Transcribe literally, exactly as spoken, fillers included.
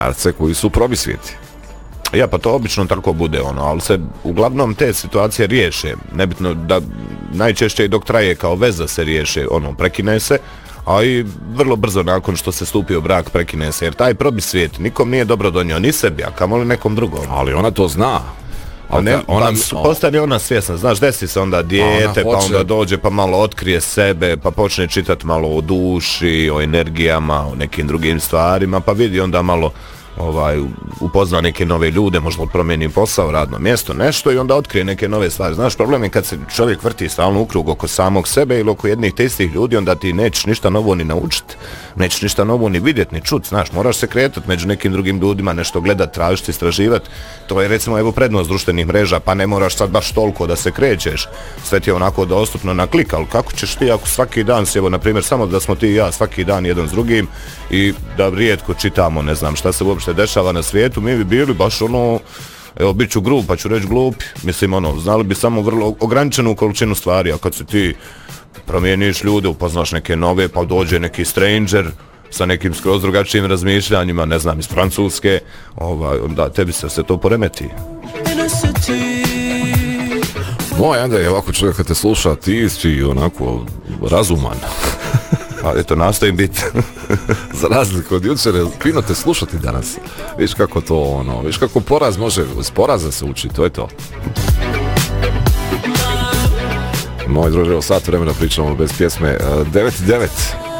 muškarce koji su probisvijeti. Ja, pa to obično tako bude, ono, ali se uglavnom te situacije riješe. Nebitno da najčešće i dok traje kao veza se riješe, ono, prekine se, a i vrlo brzo nakon što se stupi u brak prekine se, jer taj probisvijet nikom nije dobro donio, ni sebi, a kamoli nekom drugom. Ali ona to zna. A ne, ona, pa, postane ona svjesna, znaš, desi se onda dijete, pa onda dođe pa malo otkrije sebe, pa počne čitati malo o duši, o energijama, o nekim drugim stvarima, pa vidi onda malo ovaj, upozna neke nove ljude, možda promijeni posao, radno mjesto, nešto i onda otkrije neke nove stvari. Znaš, problem je kad se čovjek vrti stalno u krug oko samog sebe ili oko jednih te istih ljudi, onda ti nećeš ništa novo ni naučiti, nećeš ništa novo ni vidjeti, ni čuti, znaš, moraš se kretati među nekim drugim ljudima, nešto gledati, tražiti, istraživati. To je recimo evo prednost društvenih mreža, pa ne moraš sad baš toliko da se krećeš, sve ti je onako dostupno na klik, ali kako ćeš ti ako svaki dan si, evo na primjer, samo da smo ti i ja svaki dan jedan s drugim i da rijetko čitamo, ne znam šta se uopšte dešava na svijetu, mi bi bili baš ono, evo bit ću grub, pa ću reći glupi, mislim ono, znali bi samo vrlo ograničenu količinu stvari, a kad se ti promijeniš ljude, upoznaš neke nove, pa dođe neki stranger sa nekim skroz drugačijim razmišljanjima, ne znam, iz Francuske, ovaj, onda tebi se se to poremeti. Moj Andrej, ovako čovjek kad te sluša, ti si onako razuman. Pa eto, nastojim biti. Za razliku od jučer, fino te slušati danas. Viš kako to, ono, viš kako poraz može, iz poraza se uči, to je to. Moj druže, o sat vremena pričamo bez pjesme. devet devet